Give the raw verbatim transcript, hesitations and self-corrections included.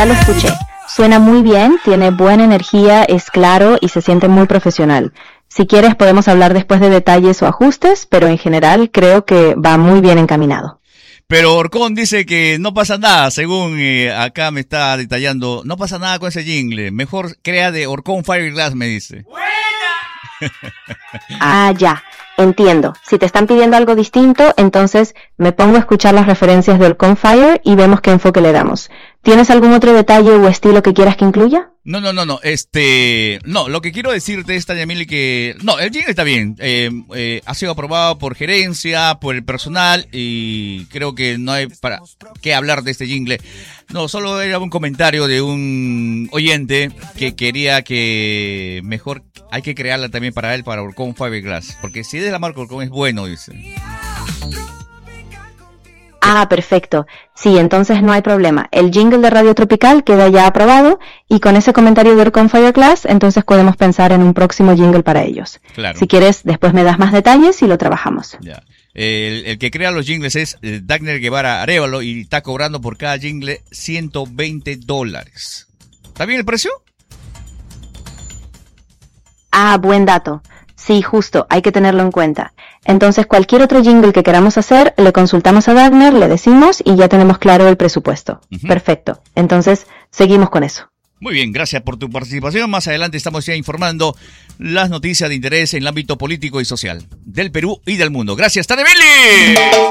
Ya lo escuché. Suena muy bien, tiene buena energía, es claro y se siente muy profesional. Si quieres podemos hablar después de detalles o ajustes, pero en general creo que va muy bien encaminado. Pero Orcón dice que no pasa nada, según eh, acá me está detallando. No pasa nada con ese jingle. Mejor crea de Orcón Fiberglass, me dice. Ah, ya. Entiendo. Si te están pidiendo algo distinto, entonces me pongo a escuchar las referencias del Confire y vemos qué enfoque le damos. ¿Tienes algún otro detalle o estilo que quieras que incluya? No, no, no, no, este, no, lo que quiero decirte es, Tania Mili, que, no, el jingle está bien, eh, eh, ha sido aprobado por gerencia, por el personal, y creo que no hay para qué hablar de este jingle. No, solo era un comentario de un oyente que quería que mejor hay que crearla también para él, para Orcón Fiberglass, porque si es de la marca Orcón es bueno, dice. Ah, perfecto. Sí, entonces no hay problema. El jingle de Radio Tropical queda ya aprobado y con ese comentario de Orcón Fiberglass, entonces podemos pensar en un próximo jingle para ellos. Claro. Si quieres, después me das más detalles y lo trabajamos. Ya. El, el que crea los jingles es eh, Dagner Guevara Arévalo y está cobrando por cada jingle ciento veinte dólares. ¿Está bien el precio? Ah, buen dato. Sí, justo, hay que tenerlo en cuenta. Entonces, cualquier otro jingle que queramos hacer, le consultamos a Dagner, le decimos y ya tenemos claro el presupuesto. Uh-huh. Perfecto. Entonces, seguimos con eso. Muy bien, gracias por tu participación. Más adelante estamos ya informando las noticias de interés en el ámbito político y social del Perú y del mundo. Gracias, Tania Mili.